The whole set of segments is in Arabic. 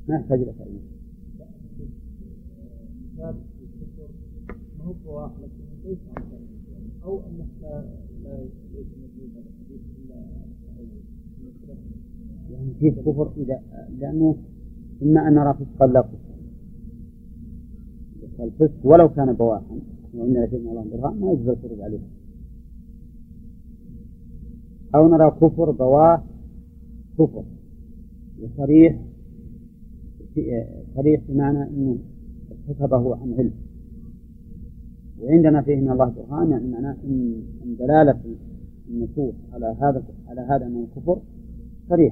ما يحتاج إلى تأويل. ما هو بواح لكن ليس عن أو أنه لا ليس موجود هذا الحديث إلا يعني فيه كفر إذا لأنه إما أن نرى فسقا لا كفر، الفسق ولو كان بواحا وإن لشيء الله برهان ما يجوز الخروج عليه، أو نرى كفر بواح كفر وصريح بمعنى أنه ارتكبه عن علم، وعندنا فيه من الله برهان، يعني معناه أن دلالة النصوص على هذا من الكفر صريح.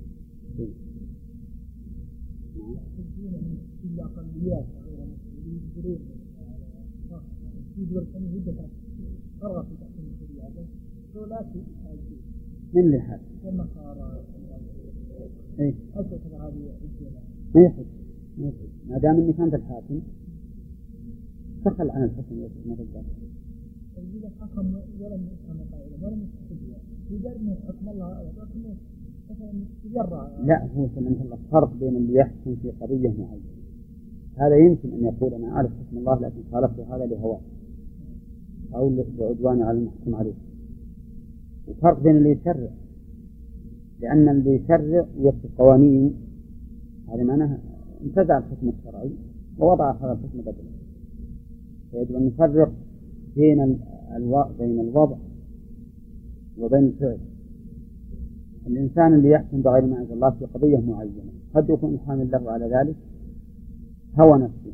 من اللي حال؟ ما يحب ما دام اني كانت الحاكم دخل عن الحكم ما تقدر. إذا حكم ولم يفهم قائلا ولم يستحقها يقدر أن حكم الله لكنه يجرى. لا هو مثل الفرق بين اللي يحكم في قضية معينة، هذا يمكن أن يقول أنا أعرف حكم الله لكن خالفت هذا لهواه أو لعدوان على المحكم عليه، وفرق بين اللي يشرع، لأن اللي يشرع ويكتب قوانين هذا معناه انتزع الحكم الشرعي ووضع هذا الحكم بدله. فيجب أن نفرق بين الوضع وبين الفعل. الإنسان اللي يحكم بغير ما أنزل الله في قضية معينة قد يكون حامل له على ذلك هوى نفسه،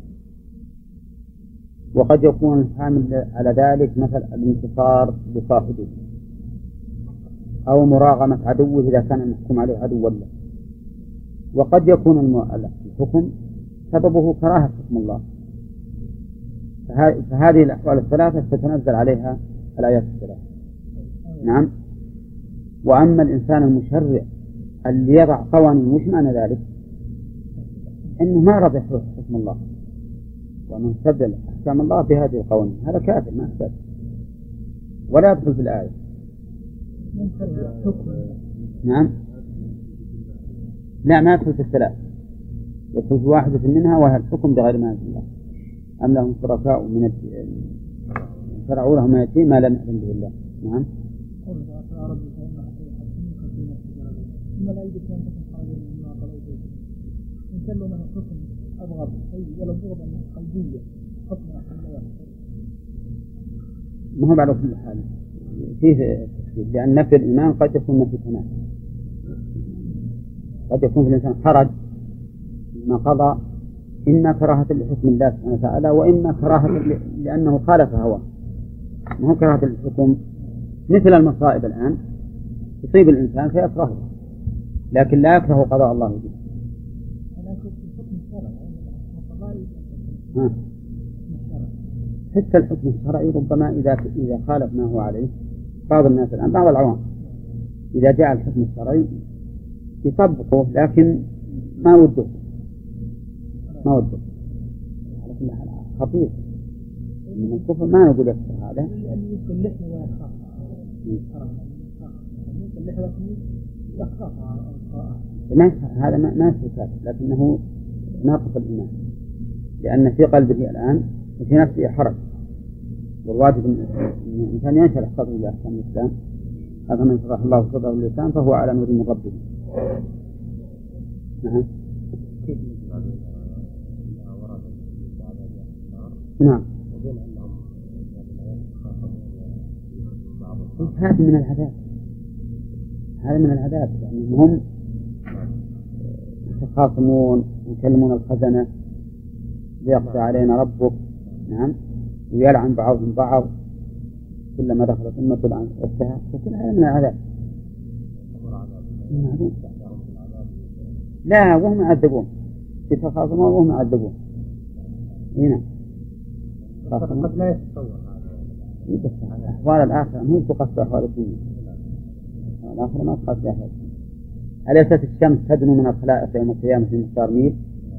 وقد يكون حامل على ذلك مثل الانتصار بصاحبه أو مراغمة عدوه إذا كان المحكوم عليه عدو له، وقد يكون الحكم سببه كراهة حكم الله. فهذه الأحوال الثلاثة تتنزل عليها الآيات الثلاثة. نعم. وأما الإنسان المشرع اللي يضع قوانين وش معنى ذلك؟ إنه ما رضي حكم الله ومن استبدل أحكام الله بهذه القوانين هذا كافر ما استبدل ولا يدخل في الآية. نعم. لا ما يدخل في الثلاث، يدخل في واحدة منها وهي الحكم بغير ما أنزل الله. أم لهم شركاء من شرعوا لهم ما يأتي ما لم يأذن به الله. نعم. ما هو بعد كل حال فيه تفسير، لأن نفي الإيمان قد يكون نفي تنافي، قد يكون في الإنسان حرج ما قضى إما كراهة لحكم الله سبحانه وتعالى وإما كراهة لأنه خالف هواه. ما هو كراهة الحكم مثل المصائب الآن تصيب الإنسان فيكرهه لكن لا يكره قضاء الله به. حتى الحكم الشرعي ربما إذا خالف ما هو عليه بعض الناس الآن بعض العوام إذا جاء الحكم الشرعي يطبقه لكن ما وده على كل حال خطير من الكفر. ما نقول يكفر هذا هذا ما يكفر لكنه ناقص الإيمان، لأن في قلبه الآن وفي نفسه حرج، والواجب أن الإنسان ينشرح صدره لأحكام الإسلام. هذا من شرح الله صدره للإسلام فهو على نور من ربه. نعم. هذا من العذاب لأنهم يتخاصمون ويكلمون الخزنة ليقضي علينا ربك. نعم. ويلعن بعضهم بعض كلما دخلت أمة عن أختها، فكل هذا من العذاب. لا وهم يعذبون يتخاصمون وهم يعذبون. هنا قد لا يتصور هذا أحوال الآخرة ما تقصد أحوال الدنيا. الآخرة ما تقصد أحوال الدنيا. أليست الشمس تدنو من الخلائق يوم القيامة في مقدار ميل؟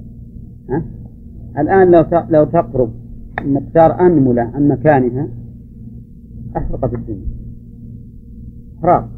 الآن لو تقرب مقدار أنملة عن مكانها أحرقت الدنيا حراق.